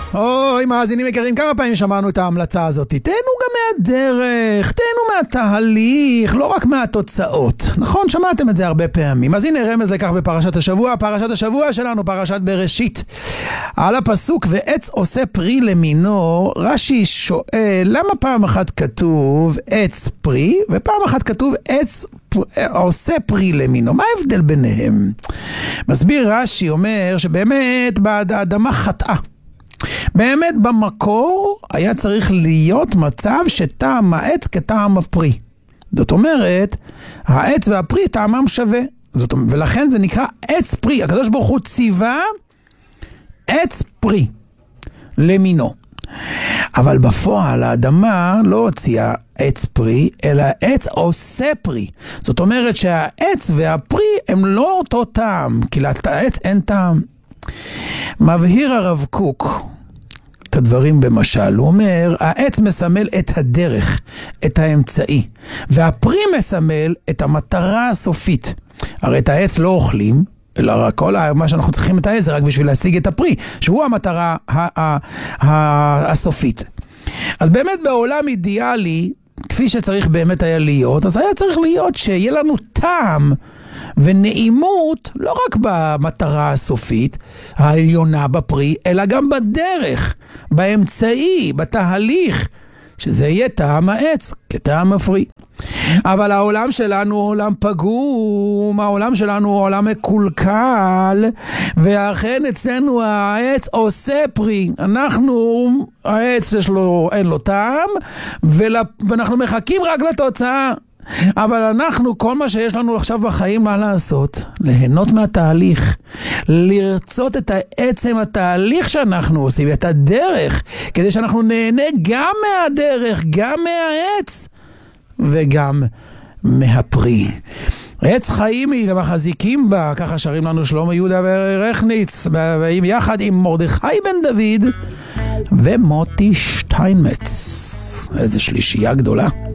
אוי, מאזינים יקרים, כמה פעמים שמענו את ההמלצה הזאת? תהנו גם מהדרך, תהנו מהתהליך, לא רק מהתוצאות. נכון, שמעתם את זה הרבה פעמים. אז הנה רמז לכך בפרשת השבוע. פרשת השבוע שלנו, פרשת בראשית. על הפסוק ועץ עושה פרי למינו, רש"י שואל, למה פעם אחת כתוב עץ פרי, ופעם אחת כתוב עץ עושה פרי למינו? מה ההבדל ביניהם? מסביר רש"י, אומר שבאמת האדמה חטאה. באמת במקור היה צריך להיות מצב שטעם העץ כטעם הפרי. זאת אומרת, העץ והפרי טעמם שווה. ולכן זה נקרא עץ פרי. הקדוש ברוך הוא ציווה עץ פרי למינו. אבל בפועל האדמה לא הוציאה עץ פרי, אלא עץ עושה פרי. זאת אומרת שהעץ והפרי הם לא אותו טעם, כי לעץ אין טעם. מבהיר הרב קוק את הדברים במשל, הוא אומר, העץ מסמל את הדרך, את האמצעי, והפרי מסמל את המטרה הסופית. הרי את העץ לא אוכלים, אלא כל מה שאנחנו צריכים את העץ זה רק בשביל להשיג את הפרי, שהוא המטרה הסופית. אז באמת בעולם אידיאלי, כפי שצריך באמת היה להיות, אז היה צריך להיות שיהיה לנו טעם ונעימות, לא רק במטרה הסופית, העליונה בפרי, אלא גם בדרך, באמצעי, בתהליך, שזה יהיה טעם העץ כטעם הפרי. אבל העולם שלנו הוא עולם פגום, העולם שלנו הוא עולם מקולקל, ואכן אצלנו העץ עושה פרי. העץ אין לו טעם, ואנחנו מחכים רק לתוצאה. אבל אנחנו, כל מה שיש לנו עכשיו בחיים מה לעשות? ליהנות מהתהליך, לרצות את עצם התהליך שאנחנו עושים, את הדרך, כדי שאנחנו נהנה גם מהדרך, גם מהעץ, וגם מהפרי. עץ חיים היא למחזיקים בה, ככה שרים לנו שלמה יהודה ורכניץ, יחד עם מרדכי בן דוד ומוטי שטיינמץ. איזה שלישייה גדולה.